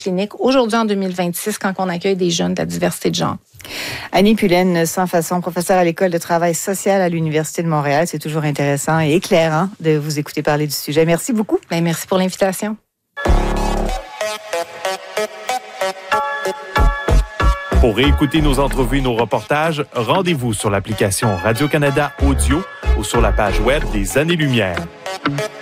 clinique aujourd'hui en 2026 quand on accueille des jeunes de la diversité de genre. Annie Pullen, sans façon, professeure à l'École de travail social à l'Université de Montréal. C'est toujours intéressant et éclairant de vous écouter parler du sujet. Merci beaucoup. Bien, merci pour l'invitation. Pour réécouter nos entrevues et nos reportages, rendez-vous sur l'application Radio-Canada Audio ou sur la page web des Années-Lumière.